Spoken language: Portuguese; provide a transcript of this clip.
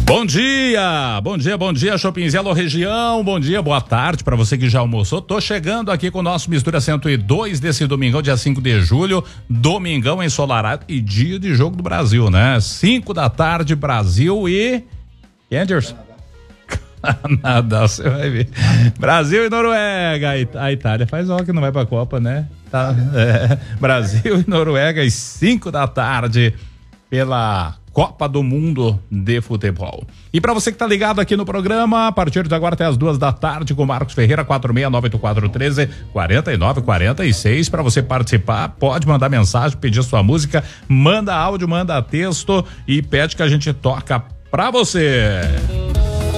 Bom dia, Shopping Zelo região, bom dia, boa tarde para você que já almoçou. Tô chegando aqui com o nosso Mistura 102 desse domingão, dia 5 de julho, domingão ensolarado e dia de jogo do Brasil, né? 5 da tarde, Brasil e... Anderson? Canadá, você vai ver. Brasil e Noruega, a Itália faz hora que não vai pra Copa, né? Tá, Brasil e Noruega às 5 da tarde pela Copa do Mundo de Futebol. E para você que tá ligado aqui no programa, a partir de agora até as 2 da tarde com Marcos Ferreira, 46984134946. Para você participar, pode mandar mensagem, pedir sua música, manda áudio, manda texto e pede que a gente toca pra você.